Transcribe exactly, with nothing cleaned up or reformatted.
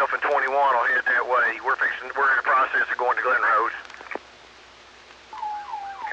myself and twenty-one will head that way. We're fixing, we're in the process of going to Glen Rose.